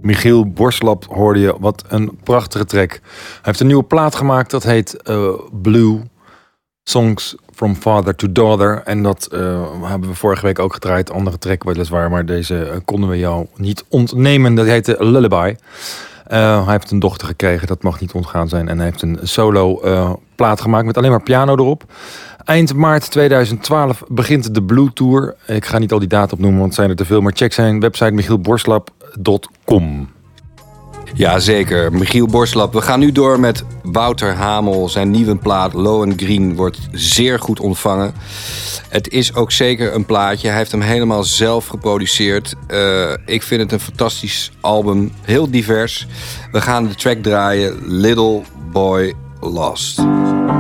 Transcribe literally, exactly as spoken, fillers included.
Michiel Borslap hoorde je, wat een prachtige track. Hij heeft een nieuwe plaat gemaakt, dat heet uh, Blue Songs from Father to Daughter. En dat uh, hebben we vorige week ook gedraaid. Andere track weliswaar, maar deze uh, konden we jou niet ontnemen. Dat heette Lullaby. Uh, hij heeft een dochter gekregen, dat mag niet ontgaan zijn. En hij heeft een solo uh, plaat gemaakt met alleen maar piano erop. Eind maart tweeduizend twaalf begint de Blue Tour. Ik ga niet al die data opnoemen, want het zijn er te veel. Maar check zijn website michiel borslap punt com. Ja, zeker. Michiel Borslap. We gaan nu door met Wouter Hamel. Zijn nieuwe plaat Low and Green wordt zeer goed ontvangen. Het is ook zeker een plaatje. Hij heeft hem helemaal zelf geproduceerd. Uh, ik vind het een fantastisch album. Heel divers. We gaan de track draaien. Little Boy Lost.